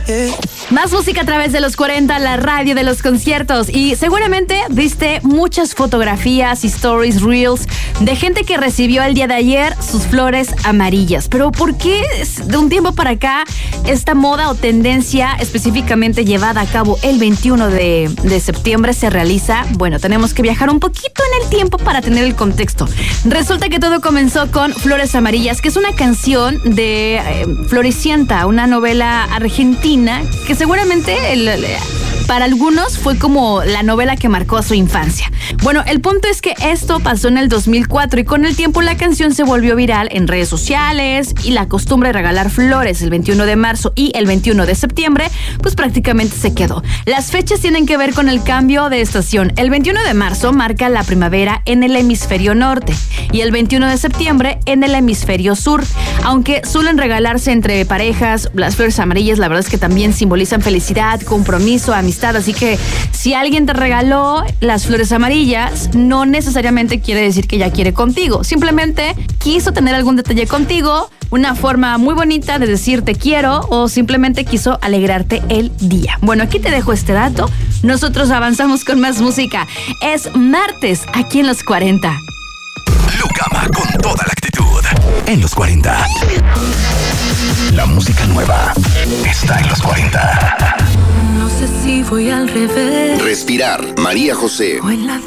Más música a través de los 40, la radio de los conciertos. Y seguramente viste muchas fotografías, stories, reels de gente que recibió el día de ayer sus flores amarillas. Pero ¿por qué de un tiempo para acá esta moda o tendencia específicamente llevada a cabo el 21 de septiembre se realiza? Bueno, tenemos que viajar un poquito en el tiempo para tener el contexto. Resulta que todo comenzó con Flores Amarillas, que es una canción de Floricienta, una novela argentina que seguramente para algunos fue como la novela que marcó su infancia. Bueno, el punto es que esto pasó en el 2004 y con el tiempo la canción se volvió viral en redes sociales y la costumbre de regalar flores el 21 de marzo y el 21 de septiembre pues prácticamente se quedó. Las fechas tienen que ver con el cambio de estación. El 21 de marzo marca la primavera en el hemisferio norte y el 21 de septiembre en el hemisferio sur. Aunque suelen regalarse entre parejas, las flores amarillas la verdad es que también simbolizan felicidad, compromiso, amistad. Así que si alguien te regaló las flores amarillas, no necesariamente quiere decir que ya quiere contigo. Simplemente quiso tener algún detalle contigo, una forma muy bonita de decir te quiero o simplemente quiso alegrarte el día. Bueno, aquí te dejo este dato. Nosotros avanzamos con más música. Es martes aquí en los 40. Lucama con toda la actitud en los 40. La música nueva está en los 40. No sé si voy al revés. Respirar, María José. O en la